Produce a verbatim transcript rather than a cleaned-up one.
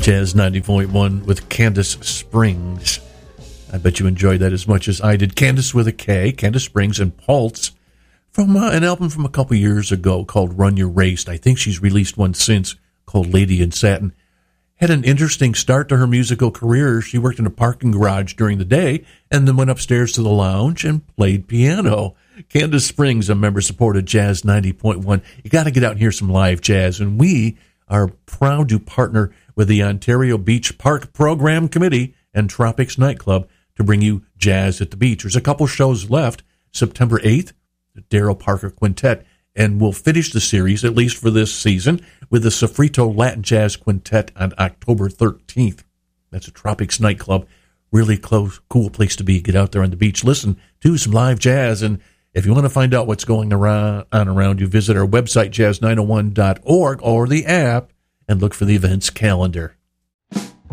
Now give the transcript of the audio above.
Jazz ninety point one with Candace Springs. I bet you enjoyed that as much as I did. Candace with a K, Candace Springs, and Pulse from uh, an album from a couple years ago called Run Your Race. I think she's released one since called Lady in Satin. Had an interesting start to her musical career. She worked in a parking garage during the day and then went upstairs to the lounge and played piano. Candace Springs, a member-supported Jazz ninety point one. You got to get out and hear some live jazz, and we are proud to partner with the Ontario Beach Park Program Committee and Tropics Nightclub to bring you Jazz at the Beach. There's a couple shows left. September eighth, the Daryl Parker Quintet, and we'll finish the series, at least for this season, with the Sofrito Latin Jazz Quintet on October thirteenth. That's a Tropics Nightclub. Really close, cool place to be. Get out there on the beach, listen to some live jazz, and if you want to find out what's going around, on around you, visit our website, jazz nine oh one dot org, or the app, and look for the events calendar.